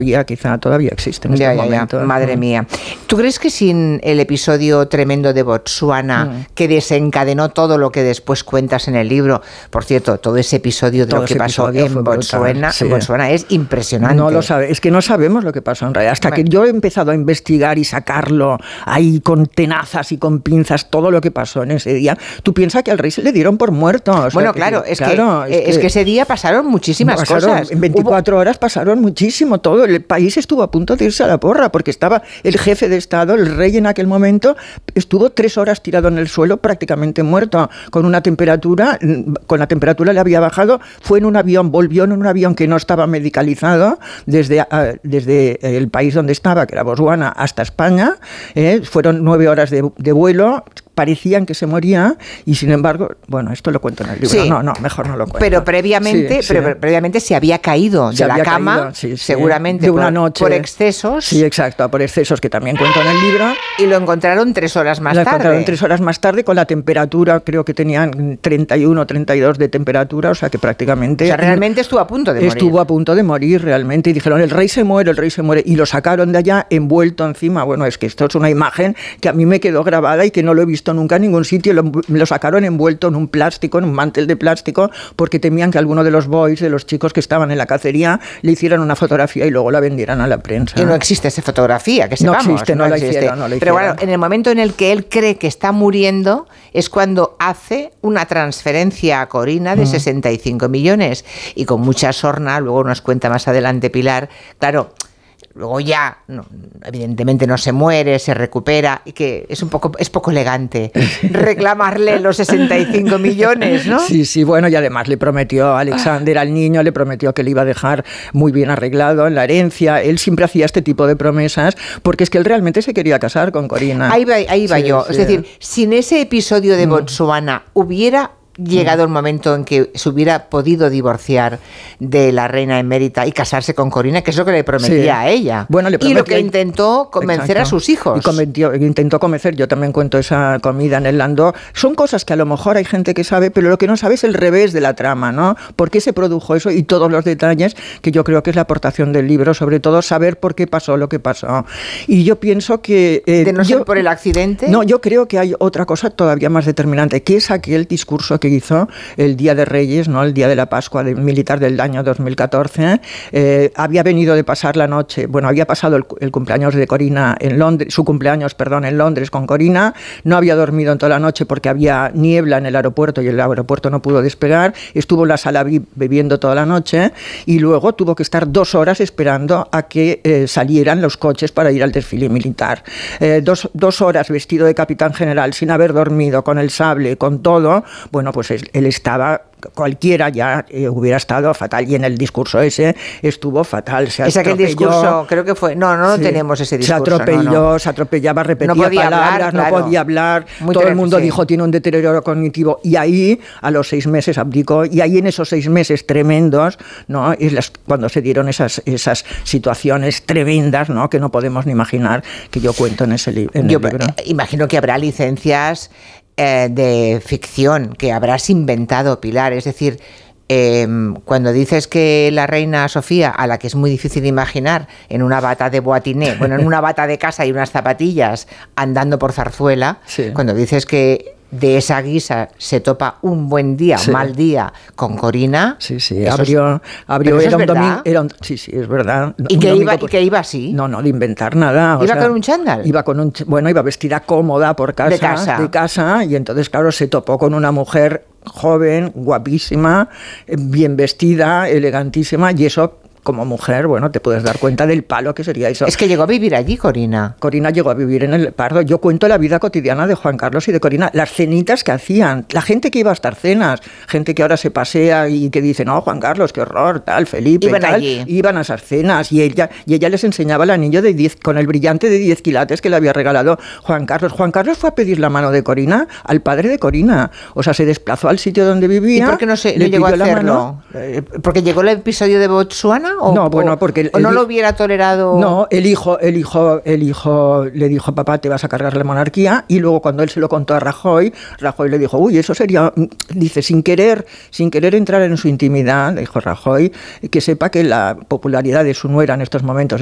quizá todavía existe en este momento. Madre mía. ¿Tú crees que sin el episodio tremendo de Botsuana, que desencadenó todo lo que después cuentas en el libro, por cierto, todo ese episodio de lo que pasó en Botsuana es impresionante? No lo sabe, es que no sabemos lo que pasó en realidad. Hasta que yo he empezado a investigar y sacarlo ahí con tenazas y con pinzas, todo lo que pasó en ese día, tú piensas que al rey se le dieron por muerto. O sea, bueno, claro, es que ese día pasaron muchísimas cosas. En 24 horas pasaron muchísimo, todo. El país estuvo a punto de irse a la porra porque estaba el jefe de Estado, el rey en aquel momento, estuvo 3 horas tirado en el suelo prácticamente muerto, con la temperatura le había bajado, fue en un avión, volvió en un avión que no estaba medicalizado desde el país donde estaba, que era Botsuana, hasta España, fueron 9 horas de vuelo. Parecían que se moría y sin embargo, bueno, esto lo cuento en el libro. Sí. No, mejor no lo cuento. Pero previamente se había caído de la cama, seguramente de una noche, por excesos. Sí, exacto, por excesos que también cuento en el libro. Y lo encontraron 3 horas más tarde. Lo encontraron 3 horas más tarde con la temperatura, creo que tenían 31, 32 de temperatura, o sea que prácticamente... O sea, realmente estuvo a punto de morir. Estuvo a punto de morir realmente y dijeron, el rey se muere, y lo sacaron de allá envuelto encima. Bueno, es que esto es una imagen que a mí me quedó grabada y que no lo he visto nunca en ningún sitio. Lo sacaron envuelto en un plástico, en un mantel de plástico, porque temían que alguno de los boys, de los chicos que estaban en la cacería, le hicieran una fotografía y luego la vendieran a la prensa. Y no existe esa fotografía, que sepamos. No la hicieron. Pero bueno, en el momento en el que él cree que está muriendo es cuando hace una transferencia a Corina de 65 millones y con mucha sorna, luego nos cuenta más adelante Pilar, claro. Luego ya, evidentemente no se muere, se recupera, y que es poco elegante reclamarle los 65 millones, ¿no? Sí, bueno, y además le prometió a Alexander, al niño, le prometió que le iba a dejar muy bien arreglado en la herencia. Él siempre hacía este tipo de promesas, porque es que él realmente se quería casar con Corina. Ahí va yo. Sí. Es decir, sin ese episodio de Botsuana hubiera llegado el momento en que se hubiera podido divorciar de la reina emérita y casarse con Corina, que es lo que le prometía a ella. Bueno, y lo que intentó convencer a sus hijos. Y intentó convencer, yo también cuento esa comida en el Landó. Son cosas que a lo mejor hay gente que sabe, pero lo que no sabe es el revés de la trama, ¿no? ¿Por qué se produjo eso? Y todos los detalles, que yo creo que es la aportación del libro, sobre todo saber por qué pasó lo que pasó. Y yo pienso que... ¿De no ser por el accidente? No, yo creo que hay otra cosa todavía más determinante, que es aquel discurso que hizo el Día de Reyes, ¿no? El día de la Pascua militar del año 2014. Había venido de pasar la noche, bueno, había pasado el cumpleaños de Corina en Londres, su cumpleaños, perdón, en Londres con Corina, no había dormido en toda la noche porque había niebla en el aeropuerto y el aeropuerto no pudo despegar, estuvo en la sala VIP bebiendo toda la noche y luego tuvo que estar 2 horas esperando a que salieran los coches para ir al desfile militar. 2 horas vestido de capitán general sin haber dormido, con el sable, con todo, bueno, pues él estaba... Cualquiera ya hubiera estado fatal y en el discurso ese estuvo fatal. Es aquel discurso, creo que fue... No tenemos ese discurso. Se atropellaba, repetía palabras, no podía hablar. Todo el mundo dijo tiene un deterioro cognitivo y ahí a los 6 meses abdicó y ahí en esos 6 meses tremendos, ¿no? Es cuando se dieron esas situaciones tremendas, ¿no? Que no podemos ni imaginar, que yo cuento en ese libro. Imagino que habrá licencias de ficción que habrás inventado, Pilar, es decir, cuando dices que la reina Sofía, a la que es muy difícil imaginar en una bata de boatiné, bueno, en una bata de casa y unas zapatillas andando por Zarzuela, cuando dices que de esa guisa se topa un buen día, mal día con Corina. Abrió era un domingo. Es verdad. ¿Y que iba así? No, de inventar nada. ¿Iba con un chándal? Iba vestida cómoda por casa, de casa, y entonces, claro, se topó con una mujer joven, guapísima, bien vestida, elegantísima, y eso... Como mujer, bueno, te puedes dar cuenta del palo que sería eso. Es que llegó a vivir allí, Corina. Corina llegó a vivir en el Pardo. Yo cuento la vida cotidiana de Juan Carlos y de Corina, las cenitas que hacían, la gente que iba a estas cenas, gente que ahora se pasea y que dice, no, Juan Carlos, qué horror, tal, Felipe, iban tal. Allí. Iban a esas cenas y ella les enseñaba el anillo de 10, con el brillante de 10 quilates que le había regalado Juan Carlos. Juan Carlos fue a pedir la mano de Corina al padre de Corina. O sea, se desplazó al sitio donde vivía. ¿Y por qué no llegó a hacerlo? ¿Porque llegó el episodio de Botsuana? No, bueno, porque ¿O no lo hubiera tolerado? No, el hijo le dijo, papá, te vas a cargar la monarquía, y luego cuando él se lo contó a Rajoy le dijo, uy, eso sería, dice, sin querer entrar en su intimidad, le dijo Rajoy, que sepa que la popularidad de su nuera en estos momentos